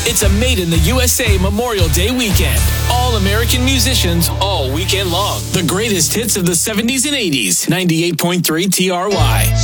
It's a Made in the USA Memorial Day weekend. All American musicians all weekend long. The greatest hits of the 70s and 80s. 98.3 TRY.